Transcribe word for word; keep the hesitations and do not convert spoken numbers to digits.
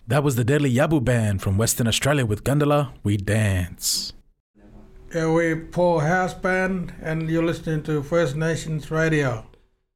That was the Deadly Yabu Band from Western Australia with Gundala, We Dance. Yeah, we're Paul House Band, and you're listening to First Nations Radio.